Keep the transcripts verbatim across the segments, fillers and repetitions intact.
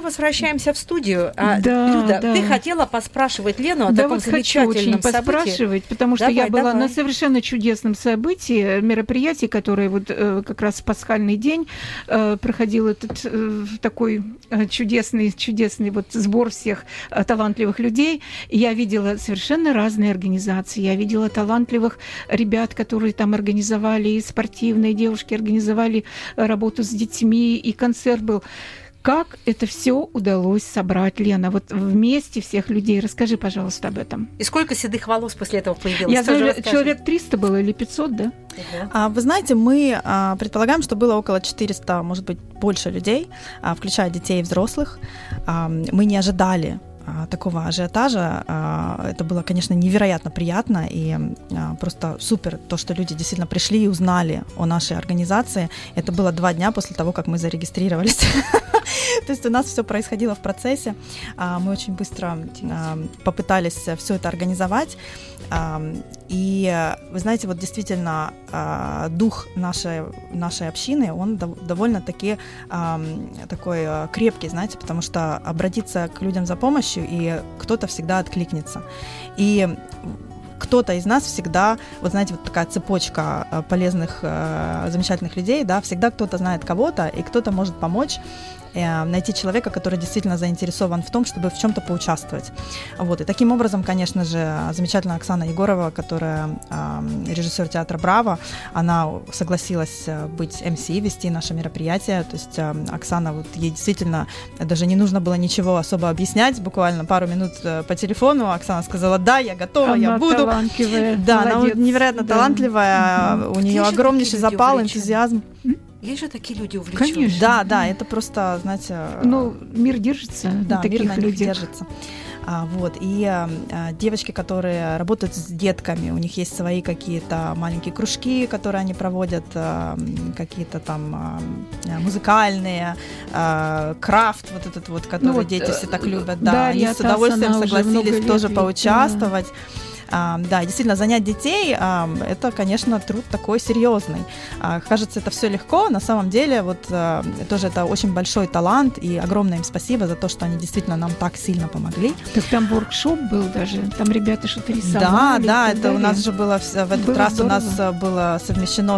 возвращаемся в студию. Да, Люда, да. ты хотела поспрашивать Лену о да, таком вот замечательном хочу очень событии. поспрашивать, потому что давай, я была давай. на совершенно чудесном событии, мероприятии, которое вот э, как раз в пасхальный день э, проходил этот э, такой э, чудесный, чудесный вот сбор всех э, талантливых людей. И я видела совершенно разные организации. Я видела талантливых ребят, которые там организовали, и спортивные девушки организовали работу с детьми, и концерт был. Как это все удалось собрать, Лена? Вот вместе всех людей. Расскажи, пожалуйста, об этом. И сколько седых волос после этого появилось? Я знаю, расскажи. человек триста было или пятьсот, да? Угу. А, вы знаете, мы а, предполагаем, что было около четыреста, может быть, больше людей, а, включая детей и взрослых. А, мы не ожидали такого ажиотажа. Это было, конечно, невероятно приятно и просто супер то, что люди действительно пришли и узнали о нашей организации. Это было два дня после того, как мы зарегистрировались. То есть у нас все происходило в процессе. Мы очень быстро попытались все это организовать. И вы знаете, вот действительно дух нашей, нашей общины, он довольно-таки такой крепкий, знаете, потому что обратиться к людям за помощью, и кто-то всегда откликнется. И кто-то из нас всегда, вот знаете, вот такая цепочка полезных, замечательных людей, да, всегда кто-то знает кого-то, и кто-то может помочь найти человека, который действительно заинтересован в том, чтобы в чем-то поучаствовать. Вот. И таким образом, конечно же, замечательная Оксана Егорова, которая э, режиссер театра «Браво», она согласилась быть эм си, вести наше мероприятие. То есть э, Оксана, вот ей действительно даже не нужно было ничего особо объяснять, буквально пару минут по телефону Оксана сказала: да, я готова, она я буду. Талантливая, да, молодец. она невероятно да. талантливая, mm-hmm. у нее огромнейший запал, энтузиазм. Есть же такие люди увлеченные. Конечно. Да, да, это просто, знаете... Ну, мир держится да, на таких мир на них людях. держится. А, вот. И а, девочки, которые работают с детками, у них есть свои какие-то маленькие кружки, которые они проводят, а, какие-то там а, музыкальные, а, крафт, вот этот вот, который ну, вот, дети все так любят. Да, да, они с удовольствием согласились тоже поучаствовать. А, да, действительно, занять детей а, – это, конечно, труд такой серьезный. А, кажется, это все легко. На самом деле, вот а, тоже это очень большой талант, и огромное им спасибо за то, что они действительно нам так сильно помогли. Так там воркшоп был даже, там ребята что-то рисовали. Да, да, это у нас же было в этот было раз здорово. У нас было совмещено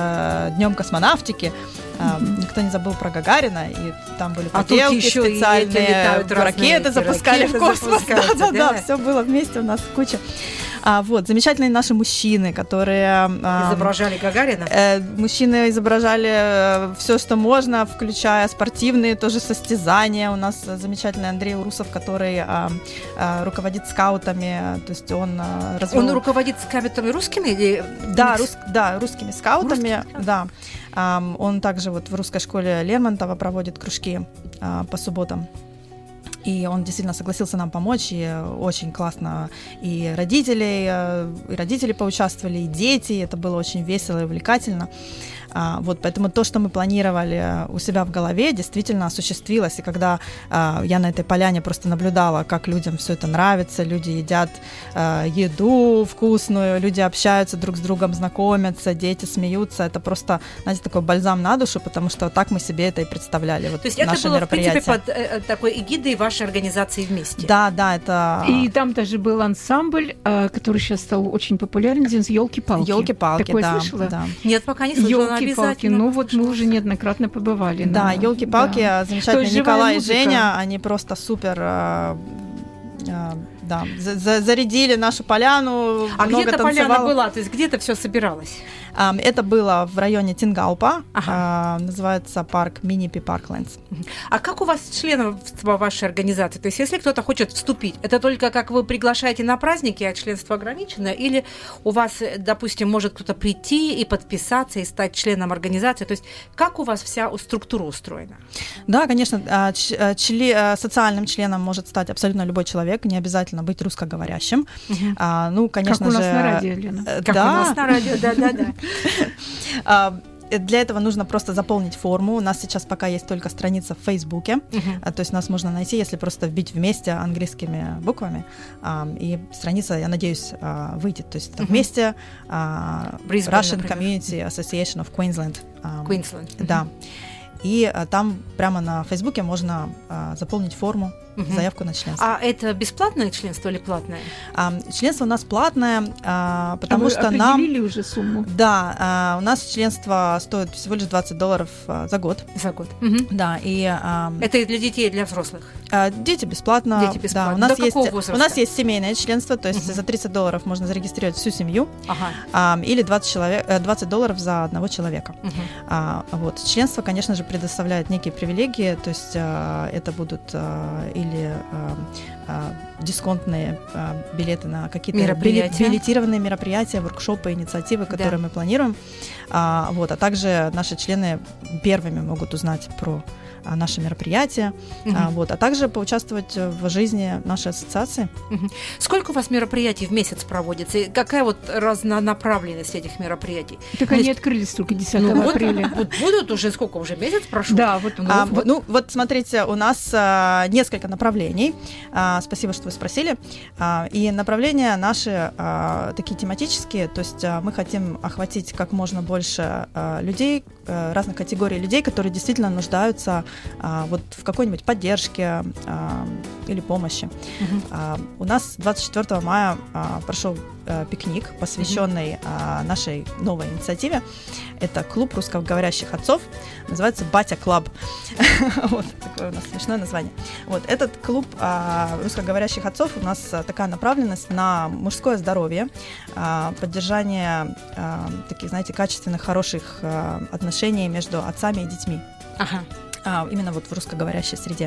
с Днем космонавтики. Mm-hmm. Никто не забыл про Гагарина, и там были поделки а специальные, ракеты запускали ракеты в космос. Да, да, да, да, все было вместе у нас куча. А, вот, замечательные наши мужчины, которые... Изображали Гагарина? Э, мужчины изображали все, что можно, включая спортивные тоже состязания. У нас замечательный Андрей Урусов, который а, а, руководит скаутами, то есть он... А, развел... Он руководит скаутами русскими? Или... Да, рус... да, русскими скаутами, Русскими? да. А, он также вот в русской школе Лермонтова проводит кружки а, по субботам. И он действительно согласился нам помочь, и очень классно и родители, и родители поучаствовали, и дети, это было очень весело и увлекательно. А, вот, поэтому то, что мы планировали у себя в голове, действительно осуществилось. И когда а, я на этой поляне просто наблюдала, как людям все это нравится, люди едят а, еду вкусную, люди общаются друг с другом, знакомятся, дети смеются, это просто, знаете, такой бальзам на душу, потому что так мы себе это и представляли. Вот, то есть это было, в принципе, под э, такой эгидой вашей организации вместе? Да, да, это... И там даже был ансамбль, э, который сейчас стал очень популярен, «Ёлки-палки». «Ёлки-палки», такое да, слышала? да. Нет, пока не слышала. «Ёлки-палки», ну вот мы уже неоднократно побывали. Да, на... «Ёлки-палки», да. замечательные Николай и Женя, они просто супер... Э, э, да, за- зарядили нашу поляну. А много где-то танцевал. поляна была, то есть где-то все собиралось? Um, это было в районе Тингалпа, ага. uh, называется парк Минипи Парклендс. А как у вас членство вашей организации? То есть если кто-то хочет вступить, это только как вы приглашаете на праздники, а членство ограничено? Или у вас, допустим, может кто-то прийти и подписаться, и стать членом организации? То есть как у вас вся структура устроена? Да, конечно, член, социальным членом может стать абсолютно любой человек, не обязательно быть русскоговорящим. Угу. А, ну, конечно как у же, нас на радио, Лена. Как да. у нас на радио, да-да-да. Для этого нужно просто заполнить форму. У нас сейчас пока есть только страница в Фейсбуке. Uh-huh. То есть нас можно найти, если просто вбить вместе английскими буквами. И страница, я надеюсь, выйдет. То есть uh-huh. вместе Brisbane, Russian например. Community Association of Queensland. Queensland. Uh-huh. Да. И там прямо на Фейсбуке можно заполнить форму, угу. заявку на членство. А это бесплатное членство или платное? А, членство у нас платное, а, потому а что вы нам... определили уже сумму? Да, а, у нас членство стоит всего лишь двадцать долларов а, за год. За год. Угу. Да, и... А, это и для детей, и для взрослых? А, дети бесплатно. Дети бесплатно. Да, у нас До есть, какого возраста? У нас есть семейное членство, то есть угу. за тридцать долларов можно зарегистрировать всю семью, ага. а, или двадцать, человек, двадцать долларов за одного человека. Угу. А, вот. Членство, конечно же, предоставляет некие привилегии, то есть а, это будут а, или... А, дисконтные а, билеты на какие-то мероприятия. билетированные мероприятия, воркшопы, инициативы, которые да. мы планируем. А, вот, а также наши члены первыми могут узнать про а, наши мероприятия, угу. а, вот, а также поучаствовать в жизни нашей ассоциации. Угу. Сколько у вас мероприятий в месяц проводится? И какая вот разнонаправленность этих мероприятий? Так они есть... открылись только десятого ну, апреля. Вот, вот будут уже сколько? Уже месяц прошел? Да, вот. Ну, а, вот. ну вот смотрите, у нас а, несколько направлений. А, спасибо, что вы спросили. А, и направления наши а, такие тематические, то есть а, мы хотим охватить как можно больше а, людей, а, разных категорий людей, которые действительно нуждаются а, вот в какой-нибудь поддержке а, или помощи. Uh-huh. А, у нас двадцать четвёртого мая а, прошел а, пикник, посвященный uh-huh. а, нашей новой инициативе. Это клуб русскоговорящих отцов, называется Батя Клаб. Вот такое у нас смешное название. Вот этот клуб а, русскоговорящих отцов, у нас а, такая направленность на мужское здоровье, а, поддержание а, таких, знаете, качественных, хороших а, отношений между отцами и детьми. Ага. А, именно вот в русскоговорящей среде.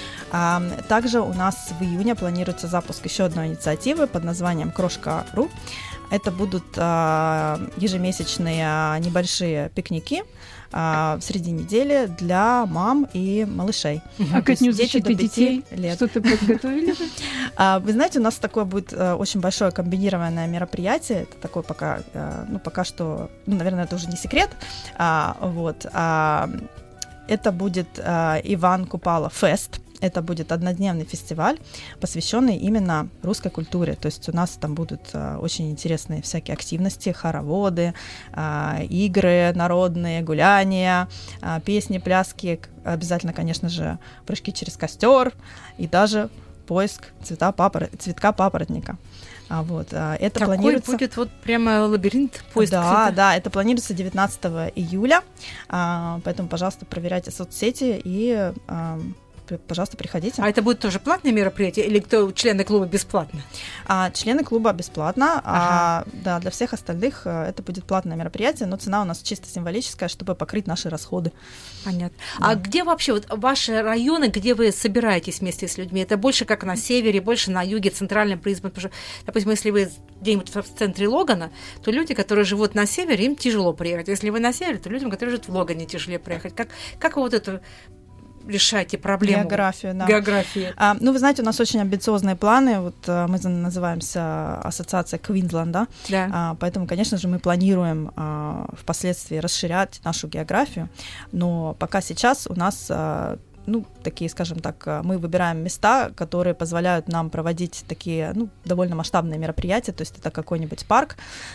А, также у нас в июне планируется запуск еще одной инициативы под названием «Крошка.ру». Это будут а, ежемесячные а, небольшие пикники а, в середине недели для мам и малышей. А ко дню защиты детей лет. Что-то подготовили? А, вы знаете, у нас такое будет а, очень большое комбинированное мероприятие. Это такое пока, а, ну пока что, ну, наверное, это уже не секрет. А, вот. А, это будет а, Иван Купала Фест. Это будет однодневный фестиваль, посвященный именно русской культуре. То есть у нас там будут а, очень интересные всякие активности, хороводы, а, игры народные, гуляния, а, песни, пляски, обязательно, конечно же, прыжки через костер и даже поиск цвета папор... цветка папоротника. А вот, а, это Такой планируется... будет вот прямо лабиринт поиска. Да, цвета. да, это планируется девятнадцатого июля, а, поэтому, пожалуйста, проверяйте соцсети и... А, пожалуйста, приходите. А это будет тоже платное мероприятие или кто члены клуба бесплатно? А, члены клуба бесплатно, ага. а да, для всех остальных это будет платное мероприятие, но цена у нас чисто символическая, чтобы покрыть наши расходы. Понятно. Да. А где вообще вот ваши районы, где вы собираетесь вместе с людьми? Это больше как на севере, больше на юге, центральном призме? Потому что, допустим, если вы где-нибудь в центре Логана, то люди, которые живут на севере, им тяжело приехать. Если вы на севере, то людям, которые живут в Логане, тяжелее приехать. Как, как вы вот это решаете проблему? Географию, да. Географии. А, ну, вы знаете, у нас очень амбициозные планы. Вот а, мы называемся ассоциация Квинсленда. Да. А, поэтому, конечно же, мы планируем а, впоследствии расширять нашу географию. Но пока сейчас у нас... А, ну, такие, скажем так, мы выбираем места, которые позволяют нам проводить такие, ну, довольно масштабные мероприятия, то есть это какой-нибудь парк,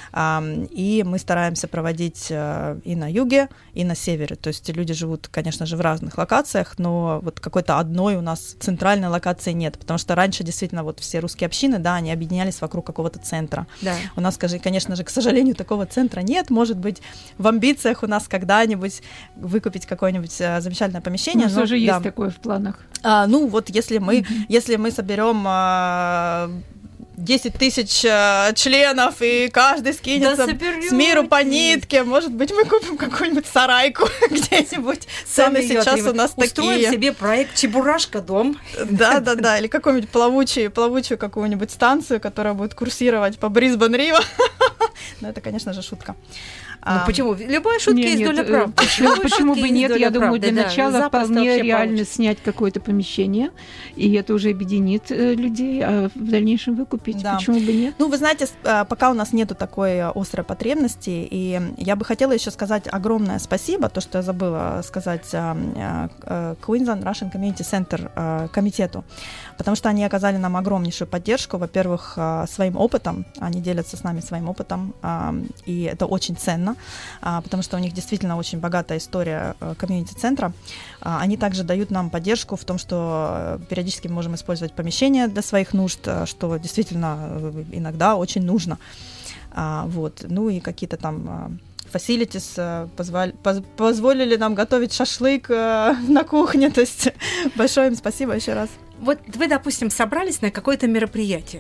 и мы стараемся проводить и на юге, и на севере, то есть люди живут, конечно же, в разных локациях, но вот какой-то одной у нас центральной локации нет, потому что раньше действительно вот все русские общины, да, они объединялись вокруг какого-то центра. Да. У нас, конечно же, к сожалению, такого центра нет, может быть, в амбициях у нас когда-нибудь выкупить какое-нибудь замечательное помещение. Но все же есть да. такое в планах. А, ну вот если мы, mm-hmm. если мы соберем а, десять тысяч а, членов и каждый скинется да с миру по нитке, может быть, мы купим какую-нибудь сарайку где-нибудь. Цены сейчас у нас устроим такие. Устроим себе проект Чебурашка дом. Да, да, да, или какую-нибудь плавучую, плавучую какую-нибудь станцию, которая будет курсировать по Брисбен-Рио. Но это, конечно же, шутка. Ну а, почему? Любая шутка нет, есть нет, доля правды. Почему, почему бы нет? Я думаю, для да, начала вполне реально получится. снять какое-то помещение, и это уже объединит э, людей, а в дальнейшем выкупить. Да. Почему бы нет? Ну, вы знаете, пока у нас нету такой острой потребности, и я бы хотела еще сказать огромное спасибо, то, что я забыла сказать Queensland Russian Community Center комитету, потому что они оказали нам огромнейшую поддержку, во-первых, своим опытом, они делятся с нами своим опытом, и это очень ценно. обязательно, потому что у них действительно очень богатая история комьюнити-центра. Они также дают нам поддержку в том, что периодически мы можем использовать помещения для своих нужд, что действительно иногда очень нужно. Вот. Ну и какие-то там facilities позволь, поз, позволили нам готовить шашлык на кухне. То есть большое им спасибо еще раз. Вот вы, допустим, собрались на какое-то мероприятие.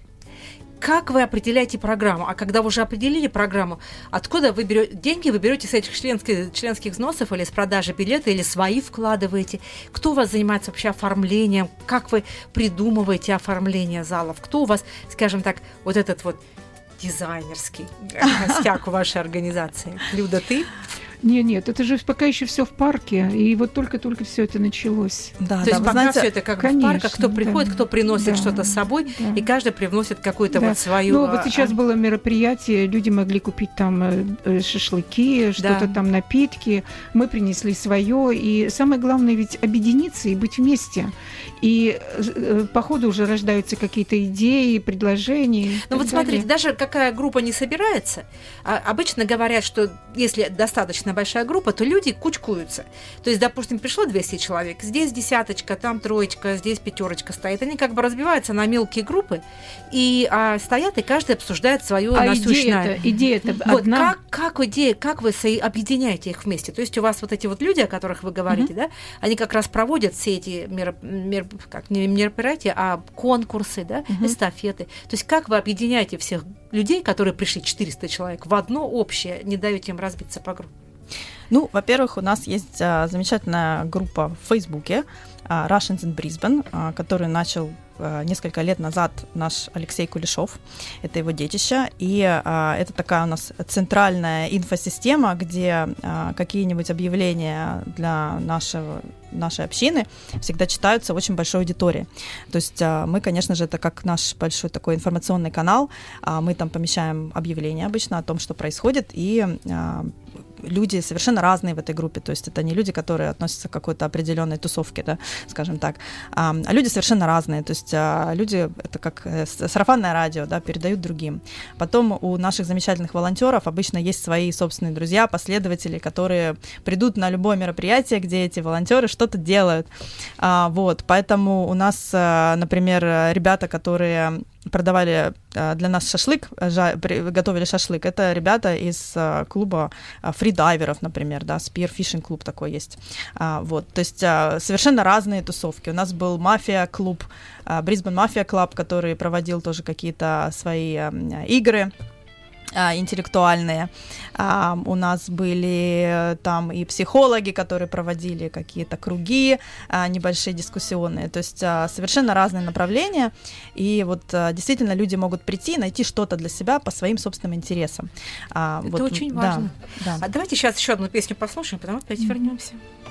Как вы определяете программу? А когда вы уже определили программу, откуда вы берете деньги? Вы берете с этих членских, членских взносов или с продажи билета, или свои вкладываете? Кто у вас занимается вообще оформлением? Как вы придумываете оформление залов? Кто у вас, скажем так, вот этот вот дизайнерский костяк у вашей организации? Люда, ты? Нет, нет, это же пока еще все в парке, и вот только-только все это началось. Да, То да, есть пока знаете, все это как конечно, в парках, кто приходит, да, кто приносит да, что-то с собой, да. и каждый привносит какую-то да. вот свою... Ну, вот сейчас было мероприятие, люди могли купить там шашлыки, что-то да. там, напитки, мы принесли свое, и самое главное ведь объединиться и быть вместе. И по ходу уже рождаются какие-то идеи, предложения. Ну вот смотрите, даже какая группа не собирается, обычно говорят, что если достаточно большая группа, то люди кучкуются. То есть, допустим, пришло двести человек, здесь десяточка, там троечка, здесь пятерочка стоит. Они как бы разбиваются на мелкие группы и а, стоят, и каждый обсуждает свое а насущное. Идея-то, идея-то вот одна. Как, как идея, как вы со- объединяете их вместе? То есть у вас вот эти вот люди, о которых вы говорите, mm-hmm. да, они как раз проводят все эти мероп- мероп- как, не мероприятия, а конкурсы, да, mm-hmm. эстафеты. То есть как вы объединяете всех людей, которые пришли, четыреста человек, в одно общее, не даете им разбиться по группам? Ну, во-первых, у нас есть а, замечательная группа в Фейсбуке а, Russians in Brisbane, а, которую начал а, несколько лет назад наш Алексей Кулешов. Это его детище. И а, это такая у нас центральная инфосистема, где а, какие-нибудь объявления для нашего нашей общины всегда читаются в очень большой аудитории. То есть мы, конечно же, это как наш большой такой информационный канал, мы там помещаем объявления обычно о том, что происходит, и люди совершенно разные в этой группе, то есть это не люди, которые относятся к какой-то определенной тусовке, да, скажем так, а люди совершенно разные, то есть люди, это как сарафанное радио, да, передают другим. Потом у наших замечательных волонтеров обычно есть свои собственные друзья, последователи, которые придут на любое мероприятие, где эти волонтеры что-то делают. А, вот, поэтому у нас, например, ребята, которые продавали для нас шашлык, готовили шашлык, это ребята из клуба фридайверов, например, да, Spear Fishing клуб такой есть. А, вот, то есть совершенно разные тусовки. У нас был мафия-клуб, Brisbane Mafia Club, который проводил тоже какие-то свои игры интеллектуальные. А, у нас были там и психологи, которые проводили какие-то круги а, небольшие дискуссионные, то есть а, совершенно разные направления, и вот а, действительно люди могут прийти, найти что-то для себя по своим собственным интересам. А, Это вот, очень важно. Да, да. А давайте сейчас еще одну песню послушаем, потом опять mm-hmm. вернемся.